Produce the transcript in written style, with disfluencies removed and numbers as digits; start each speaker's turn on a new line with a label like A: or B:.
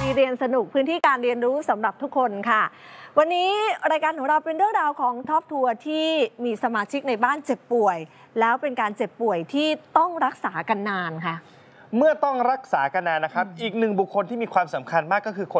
A: มีเรียนสนุกพื้นที่การเรียนรู้สำหรับทุกคนค่ะวันนี้รายการของเราเป็นเรื่องราวของท็อปทัวร์ที่มีสมาชิกในบ้านเจ็บป่วยแล้วเป็นการเจ็บป่วยที่ต้องรักษากันนานค่ะ
B: เมื่อต้องรักษากันนานนะครับอีกหนึ่งบุคคลที่มีความสำคัญมากก็คือคน